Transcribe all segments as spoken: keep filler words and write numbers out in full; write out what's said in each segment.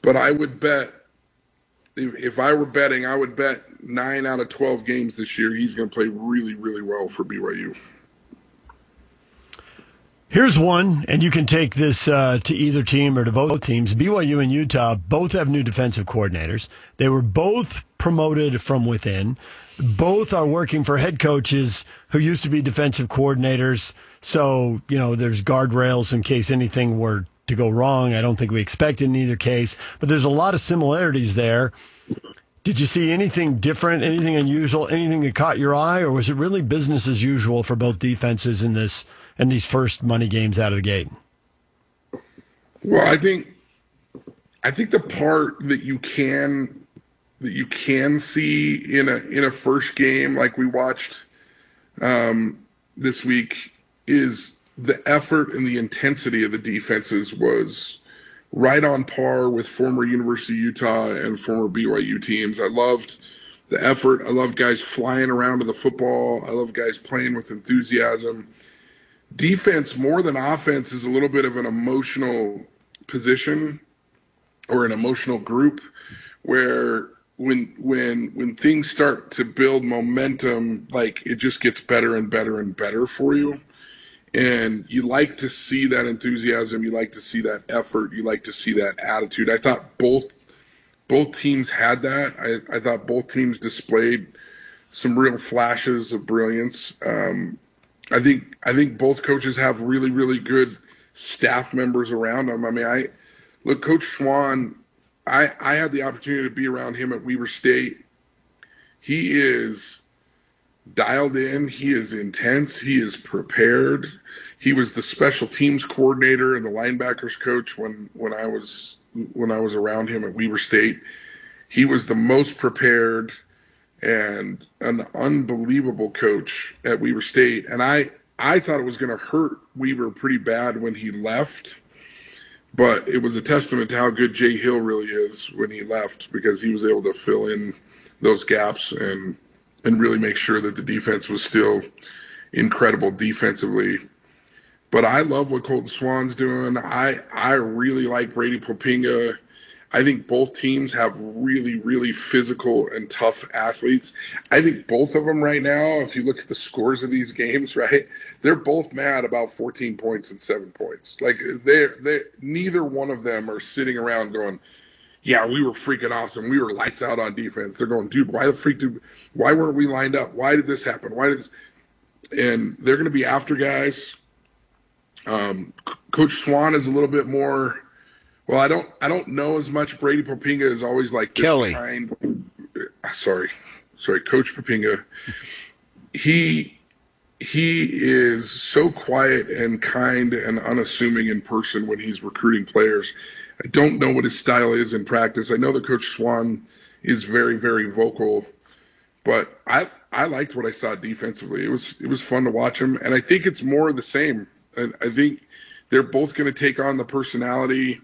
but I would bet if, if I were betting, I would bet nine out of twelve games this year he's going to play really, really well for B Y U. Here's one, and you can take this uh, to either team or to both teams. B Y U and Utah both have new defensive coordinators. They were both promoted from within. Both are working for head coaches who used to be defensive coordinators. So, you know, there's guardrails in case anything were to go wrong. I don't think we expect it in either case, but there's a lot of similarities there. Did you see anything different, anything unusual, anything that caught your eye, or was it really business as usual for both defenses in this in these first money games out of the gate? Well, I think I think the part that you can that you can see in a in a first game like we watched um, this week is the effort and the intensity of the defenses was right on par with former University of Utah and former B Y U teams. I loved the effort. I loved guys flying around to the football. I love guys playing with enthusiasm. Defense, more than offense, is a little bit of an emotional position or an emotional group where when when when things start to build momentum, like it just gets better and better and better for you. And you like to see that enthusiasm, you like to see that effort, you like to see that attitude. I thought both both teams had that. I, I thought both teams displayed some real flashes of brilliance. Um, I think I think both coaches have really, really good staff members around them. I mean, I look, Coach Schwan, I, I had the opportunity to be around him at Weber State. He is dialed in. He is intense. He is prepared. He was the special teams coordinator and the linebackers coach when, when I was when I was around him at Weber State. He was the most prepared and an unbelievable coach at Weber State. And I, I thought it was going to hurt Weber pretty bad when he left. But it was a testament to how good Jay Hill really is when he left, because he was able to fill in those gaps and and really make sure that the defense was still incredible defensively. But I love what Colton Swan's doing. I, I really like Brady Popinga. I think both teams have really, really physical and tough athletes. I think both of them right now, if you look at the scores of these games, right, they're both mad about fourteen points and seven points. Like they're, they neither one of them are sitting around going, yeah, we were freaking awesome. We were lights out on defense. They're going, dude, why the freak did, why weren't we lined up? Why did this happen? Why did this? And they're going to be after guys. Um, C- Coach Swan is a little bit more, well, I don't, I don't know as much. Brady Popinga is always like this Kelly. kind. Sorry, sorry, Coach Popinga. He, he is so quiet and kind and unassuming in person when he's recruiting players. I don't know what his style is in practice. I know that Coach Swan is very, very vocal, but I I liked what I saw defensively. It was it was fun to watch him, and I think it's more of the same. And I think they're both going to take on the personality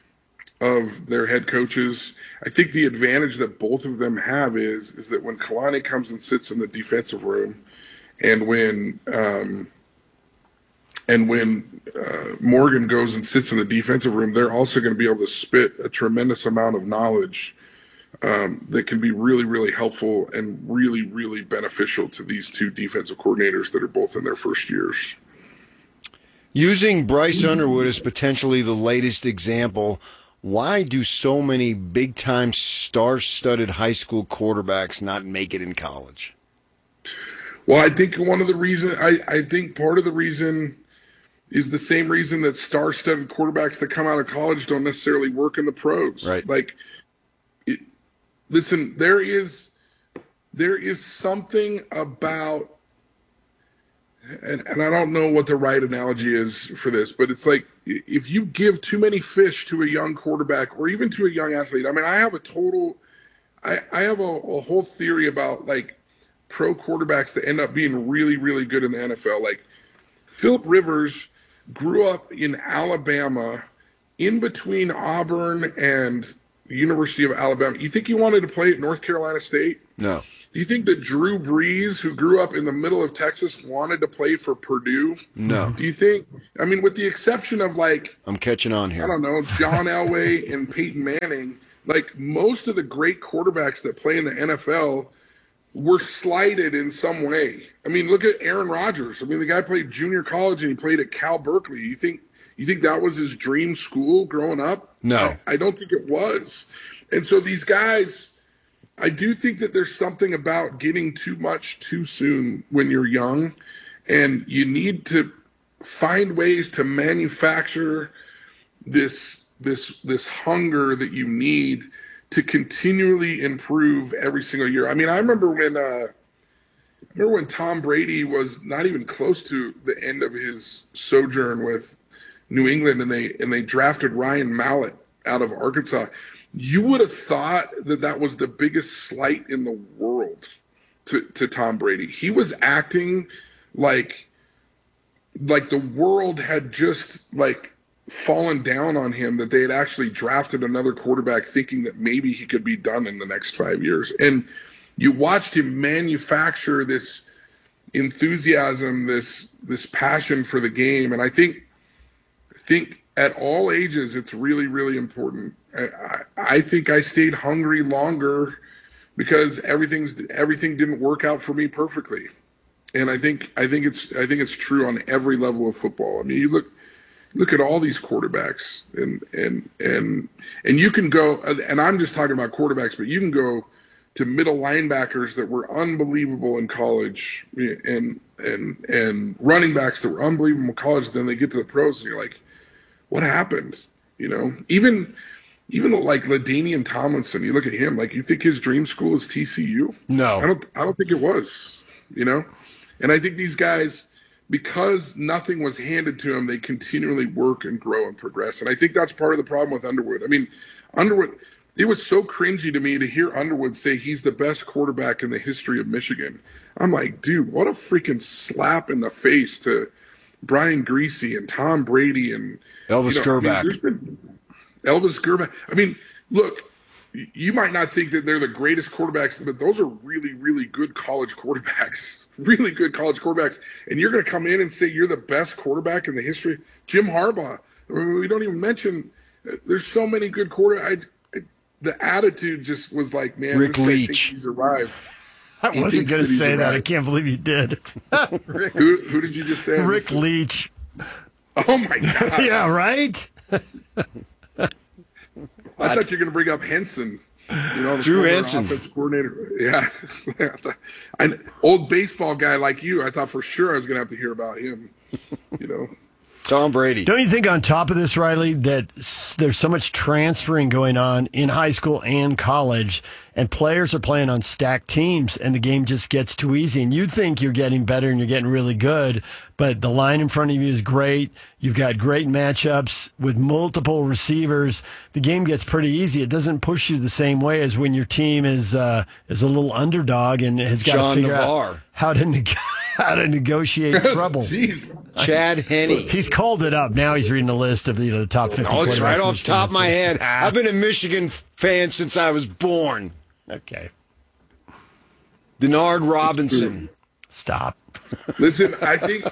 of their head coaches. I think the advantage that both of them have is is that when Kalani comes and sits in the defensive room, and when um, and when uh, Morgan goes and sits in the defensive room, they're also going to be able to spit a tremendous amount of knowledge um, that can be really, really helpful and really, really beneficial to these two defensive coordinators that are both in their first years. Using Bryce Underwood as potentially the latest example, why do so many big-time star-studded high school quarterbacks not make it in college? Well, I think one of the reasons, I, I think part of the reason is the same reason that star-studded quarterbacks that come out of college don't necessarily work in the pros. Right. Like, it, listen, there is there is something about, and, and I don't know what the right analogy is for this, but it's like if you give too many fish to a young quarterback or even to a young athlete. I mean, I have a total, I, I have a, a whole theory about like pro quarterbacks that end up being really, really good in the N F L. Like Phillip Rivers grew up in Alabama, in between Auburn and the University of Alabama. You think he wanted to play at North Carolina State? No. Do you think that Drew Brees, who grew up in the middle of Texas, wanted to play for Purdue? No. Do you think? I mean, with the exception of like, I'm catching on I here. don't know, John Elway and Peyton Manning, like most of the great quarterbacks that play in the N F L were slighted in some way. I mean, look at Aaron Rodgers. I mean, the guy played junior college and he played at Cal Berkeley. You think you think that was his dream school growing up? No. I, I don't think it was. And so these guys, I do think that there's something about getting too much too soon when you're young, and you need to find ways to manufacture this this this hunger that you need to continually improve every single year. I mean, I remember when uh, I remember when Tom Brady was not even close to the end of his sojourn with New England, and they and they drafted Ryan Mallett out of Arkansas. You would have thought that that was the biggest slight in the world to, to Tom Brady. He was acting like like the world had just like fallen down on him, that they had actually drafted another quarterback thinking that maybe he could be done in the next five years. And you watched him manufacture this enthusiasm, this this passion for the game. And I think I think at all ages, it's really, really important. I, I think I stayed hungry longer because everything's everything didn't work out for me perfectly, and I think I think it's I think it's true on every level of football. I mean, you look look at all these quarterbacks, and and and and you can go, and I'm just talking about quarterbacks, but you can go to middle linebackers that were unbelievable in college, and and and running backs that were unbelievable in college. Then they get to the pros, and you're like, what happened? You know, even. Even like LaDainian Tomlinson, you look at him, like you think his dream school is T C U? No. I don't I don't think it was, you know? And I think these guys, because nothing was handed to them, they continually work and grow and progress. And I think that's part of the problem with Underwood. I mean, Underwood, it was so cringy to me to hear Underwood say he's the best quarterback in the history of Michigan. I'm like, dude, what a freaking slap in the face to Brian Griese and Tom Brady and Elvis you know, Gerback. I mean, there's been, Elvis Gerback. I mean, look, you might not think that they're the greatest quarterbacks, but those are really, really good college quarterbacks. Really good college quarterbacks. And you're going to come in and say you're the best quarterback in the history? Jim Harbaugh. I mean, we don't even mention – there's so many good quarterbacks. The attitude just was like, man, Rick this guy Leach. thinks he's arrived. I He wasn't thinks going to that he's say that. I arrived. can't believe you did. Who, who did you just say? Rick Leach. Oh, my God. Yeah, right? I thought you were going to bring up Henson. You know, the Drew former Henson. offensive coordinator. Yeah. An old baseball guy like you, I thought for sure I was going to have to hear about him. You know. Tom Brady. Don't you think on top of this, Riley, that s- there's so much transferring going on in high school and college, and players are playing on stacked teams, and the game just gets too easy, and you think you're getting better and you're getting really good, but the line in front of you is great. You've got great matchups with multiple receivers. The game gets pretty easy. It doesn't push you the same way as when your team is uh, is a little underdog and has got to John figure Navarre. out how to neg- how to negotiate trouble. Jeez. Chad Henne. He's called it up. Now he's reading a list of you know the top fifty. Oh, it's right quarterbacks off the top of my head. Ah. I've been a Michigan fan since I was born. Okay, Denard Robinson. stop. Listen, I think,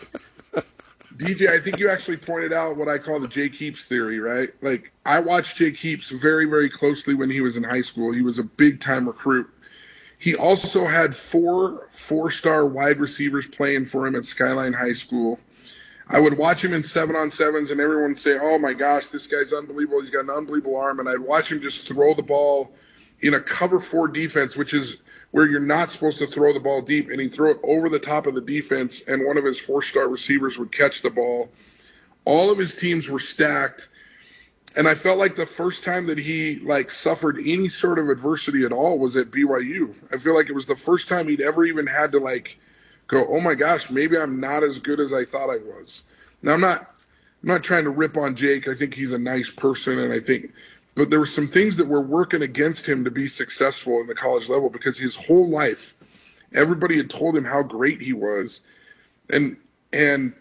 D J, I think you actually pointed out what I call the Jake Heaps theory, right? Like, I watched Jake Heaps very, very closely when he was in high school. He was a big-time recruit. He also had four four-star wide receivers playing for him at Skyline High School. I would watch him in seven-on-sevens, and everyone would say, oh, my gosh, this guy's unbelievable. He's got an unbelievable arm. And I'd watch him just throw the ball in a cover four defense, which is where you're not supposed to throw the ball deep, and he'd throw it over the top of the defense, and one of his four-star receivers would catch the ball. All of his teams were stacked, and I felt like the first time that he, like, suffered any sort of adversity at all was at B Y U. I feel like it was the first time he'd ever even had to, like, go, oh, my gosh, maybe I'm not as good as I thought I was. Now, I'm not, I'm not trying to rip on Jake. I think he's a nice person, and I think – but there were some things that were working against him to be successful in the college level because his whole life, everybody had told him how great he was. And and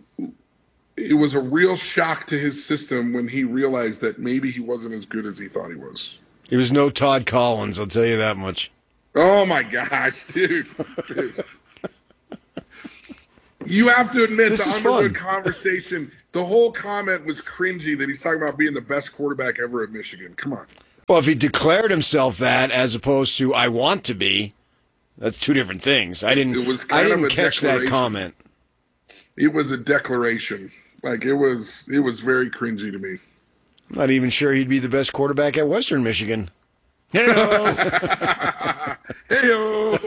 it was a real shock to his system when he realized that maybe he wasn't as good as he thought he was. He was no Todd Collins, I'll tell you that much. Oh my gosh, dude. dude. You have to admit, This the is Underwood fun. conversation, the whole comment was cringy that he's talking about being the best quarterback ever at Michigan. Come on. Well, if he declared himself that as opposed to I want to be, that's two different things. I didn't. It was I kind of didn't a catch that declaration. comment. It was a declaration. Like it was, it was very cringy to me. I'm not even sure he'd be the best quarterback at Western Michigan. Hey-o. Hey-o.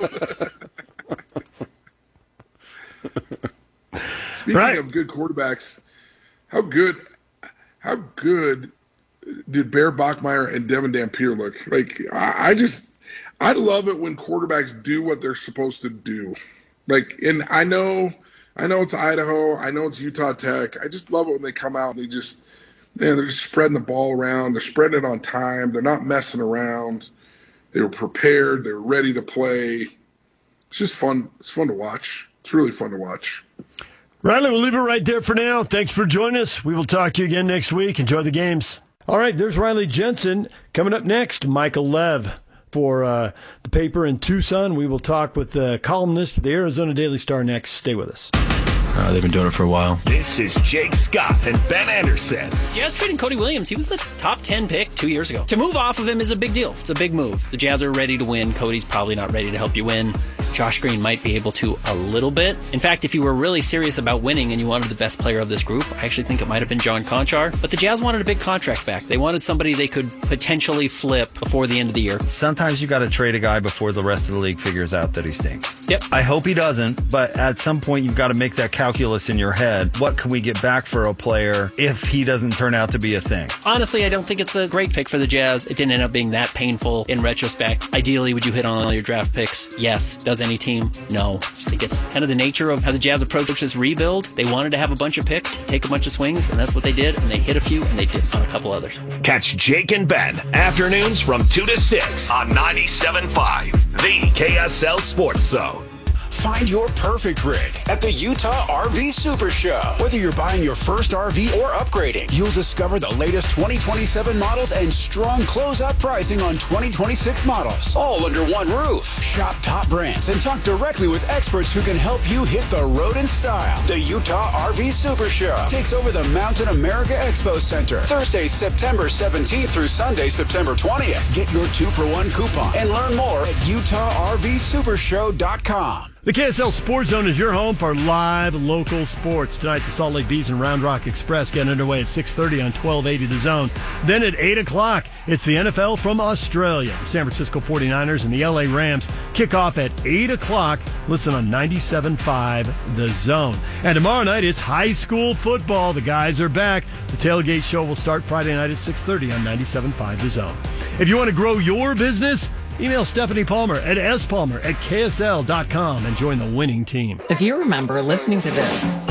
Speaking Right. of good quarterbacks, how good, how good did Bear Bachmeier and Devin Dampier look? Like I, I just, I love it when quarterbacks do what they're supposed to do. Like, and I know, I know it's Idaho, I know it's Utah Tech. I just love it when they come out and they just, man, they're just spreading the ball around. They're spreading it on time. They're not messing around. They were prepared. They were ready to play. It's just fun. It's fun to watch. It's really fun to watch. Riley, we'll leave it right there for now. Thanks for joining us. We will talk to you again next week. Enjoy the games. All right, there's Riley Jensen. Coming up next, Michael Lev for uh, the paper in Tucson. We will talk with the columnist for the Arizona Daily Star next. Stay with us. Uh, they've been doing it for a while. This is Jake Scott and Ben Anderson. Jazz trading Cody Williams. He was the top ten pick two years ago. To move off of him is a big deal. It's a big move. The Jazz are ready to win. Cody's probably not ready to help you win. Josh Green might be able to a little bit. In fact, if you were really serious about winning and you wanted the best player of this group, I actually think it might have been John Conchar. But the Jazz wanted a big contract back. They wanted somebody they could potentially flip before the end of the year. Sometimes you got to trade a guy before the rest of the league figures out that he stinks. Yep. I hope he doesn't, but at some point you've got to make that calculus in your head. What can we get back for a player if he doesn't turn out to be a thing? Honestly, I don't think it's a great pick for the Jazz. It didn't end up being that painful in retrospect. Ideally, would you hit on all your draft picks? Yes. Does any team? No. I just think it's kind of the nature of how the Jazz approach this rebuild. They wanted to have a bunch of picks, to take a bunch of swings, and that's what they did, and they hit a few, and they did on a couple others. Catch Jake and Ben afternoons from two to six on ninety-seven point five, the K S L Sports Zone. Find your perfect rig at the Utah R V Super Show. Whether you're buying your first R V or upgrading, you'll discover the latest twenty twenty-seven models and strong closeout pricing on twenty twenty-six models, all under one roof. Shop top brands and talk directly with experts who can help you hit the road in style. The Utah R V Super Show takes over the Mountain America Expo Center Thursday, September seventeenth through Sunday, September twentieth. Get your two for one coupon and learn more at utah r v super show dot com. The K S L Sports Zone is your home for live local sports. Tonight, the Salt Lake Bees and Round Rock Express get underway at six thirty on twelve eighty The Zone. Then at eight o'clock, it's the N F L from Australia. The San Francisco forty-niners and the L A Rams kick off at eight o'clock. Listen on ninety-seven point five The Zone. And tomorrow night, it's high school football. The guys are back. The Tailgate Show will start Friday night at six thirty on ninety-seven point five The Zone. If you want to grow your business, email Stephanie Palmer at s palmer at k s l dot com and join the winning team. If you remember listening to this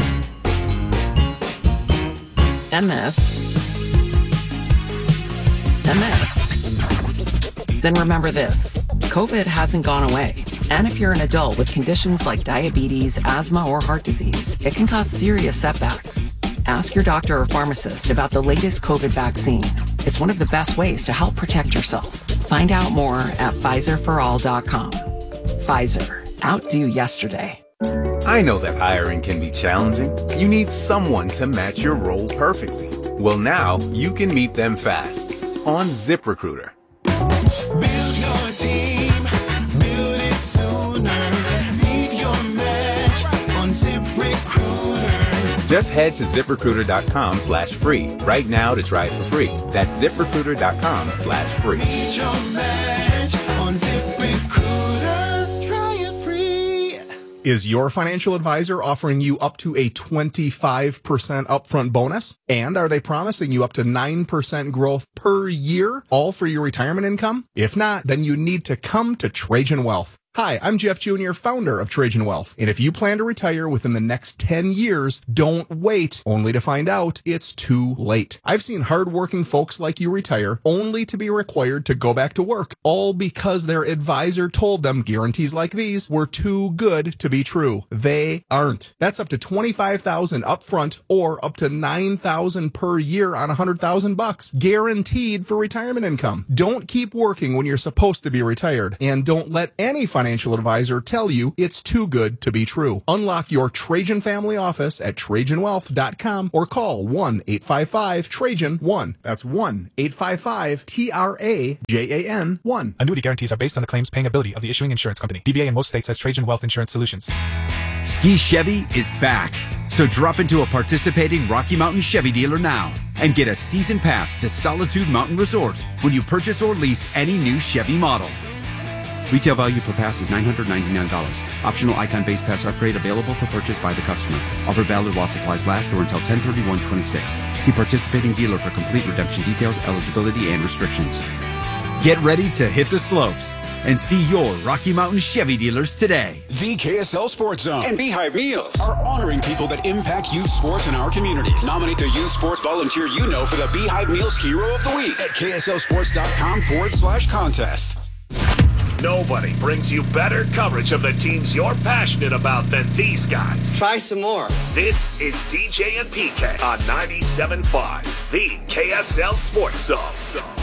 and this and this, then remember this. COVID hasn't gone away. And if you're an adult with conditions like diabetes, asthma, or heart disease, it can cause serious setbacks. Ask your doctor or pharmacist about the latest COVID vaccine. It's one of the best ways to help protect yourself. Find out more at pfizer for all dot com. Pfizer. Outdo yesterday. I know that hiring can be challenging. You need someone to match your role perfectly. Well, now you can meet them fast on ZipRecruiter. Build your team, build it sooner. Meet your match on ZipRecruiter. Just head to ZipRecruiter.com slash free right now to try it for free. That's ZipRecruiter.com slash free. Meet your match on ZipRecruiter. Try it free. Is your financial advisor offering you up to a twenty-five percent upfront bonus? And are they promising you up to nine percent growth per year, all for your retirement income? If not, then you need to come to Trajan Wealth. Hi, I'm Jeff Junior, founder of Trajan Wealth. And if you plan to retire within the next ten years, don't wait only to find out it's too late. I've seen hardworking folks like you retire only to be required to go back to work, all because their advisor told them guarantees like these were too good to be true. They aren't. That's up to twenty-five thousand dollars upfront or up to nine thousand dollars per year on one hundred thousand bucks, guaranteed for retirement income. Don't keep working when you're supposed to be retired, and don't let any financial advisor tell you it's too good to be true. Unlock your Trajan family office at Trajan Wealth dot com or call one eight five five Trajan one. That's one eight five five T R A J A N one. Annuity guarantees are based on the claims paying ability of the issuing insurance company. D B A in most states has Trajan Wealth Insurance Solutions. Ski Chevy is back. So drop into a participating Rocky Mountain Chevy dealer now and get a season pass to Solitude Mountain Resort when you purchase or lease any new Chevy model. Retail value per pass is nine hundred ninety-nine dollars. Optional Icon base pass upgrade available for purchase by the customer. Offer valid while supplies last or until ten thirty-one twenty-six. See participating dealer for complete redemption details, eligibility, and restrictions. Get ready to hit the slopes and see your Rocky Mountain Chevy dealers today. The K S L Sports Zone and Beehive Meals are honoring people that impact youth sports in our communities. Nominate the youth sports volunteer you know for the Beehive Meals Hero of the Week at K S L sports dot com forward slash contest. Nobody brings you better coverage of the teams you're passionate about than these guys. Try some more. This is D J and P K on ninety-seven point five, the K S L Sports Zone.